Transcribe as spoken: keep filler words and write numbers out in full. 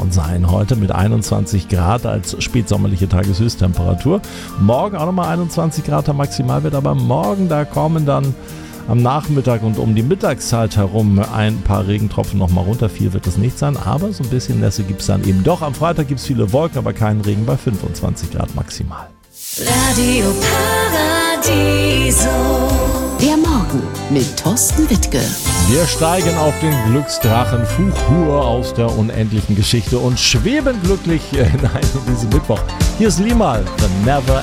Lockdown sein heute mit einundzwanzig Grad als spätsommerliche Tageshöchsttemperatur. Morgen auch nochmal einundzwanzig Grad der Maximalwert, aber morgen da kommen dann am Nachmittag und um die Mittagszeit herum ein paar Regentropfen nochmal runter. Viel wird es nicht sein, aber so ein bisschen Nässe gibt es dann eben doch. Am Freitag gibt es viele Wolken, aber keinen Regen bei fünfundzwanzig Grad maximal. Radio Paradiso. Der Morgen mit Thorsten Wittke. Wir steigen auf den Glücksdrachen Fuchur aus der unendlichen Geschichte und schweben glücklich hinein in diesen Mittwoch. Hier ist Limal, The Never